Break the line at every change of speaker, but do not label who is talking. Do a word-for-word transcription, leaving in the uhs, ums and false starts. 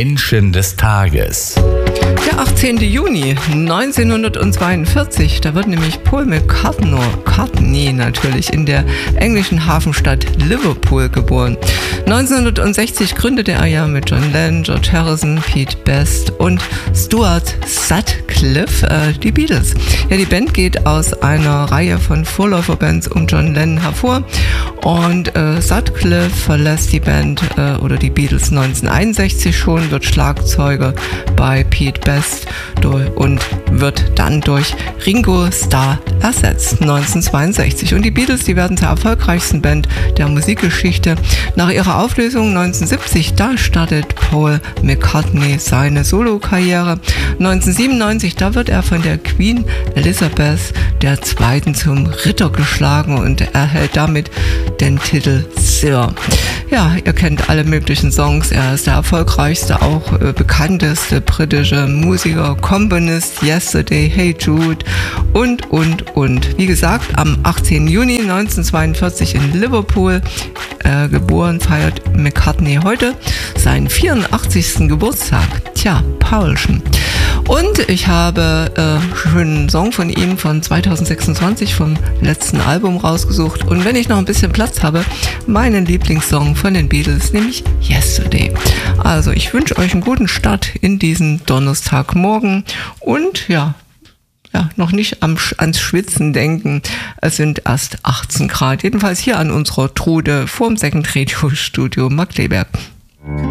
Menschen des Tages.
Der achtzehnten Juni neunzehnhundertzweiundvierzig, da wird nämlich Paul McCartney, McCartney natürlich in der englischen Hafenstadt Liverpool geboren. neunzehnhundertsechzig gründete er ja mit John Lennon, George Harrison, Pete Best und Stuart Sutcliffe äh, die Beatles. Ja, die Band geht aus einer Reihe von Vorläuferbands um John Lennon hervor und äh, Sutcliffe verlässt die Band äh, oder die Beatles neunzehnhunderteinundsechzig schon, wird Schlagzeuger bei Pete Best und wird dann durch Ringo Starr ersetzt, neunzehnhundertzweiundsechzig. Und die Beatles, die werden zur erfolgreichsten Band der Musikgeschichte. Nach ihrer Auflösung neunzehnhundertsiebzig, da startet Paul McCartney seine Solokarriere. neunzehnhundertsiebenundneunzig, da wird er von der Queen Elizabeth der Zweiten zum Ritter geschlagen und erhält damit den Titel Sir. Ja, ihr kennt alle möglichen Songs. Er ist der erfolgreichste, auch äh, bekannteste britische Musiker, Komponist, Yesterday, Hey Jude und, und, und. Wie gesagt, am achtzehnten Juni neunzehnhundertzweiundvierzig in Liverpool äh, geboren, feiert McCartney heute seinen vierundachtzigsten Geburtstag. Tja, Paulchen. Und ich habe äh, einen Song von ihm von zweitausendsechsundzwanzig vom letzten Album rausgesucht. Und wenn ich noch ein bisschen Platz habe, meinen Lieblingssong von den Beatles, nämlich Yesterday. Also ich wünsche euch einen guten Start in diesen Donnerstagmorgen und ja, ja noch nicht am, ans Schwitzen denken. Es sind erst achtzehn Grad. Jedenfalls hier an unserer Trude vorm Second Radio Studio Markkleeberg.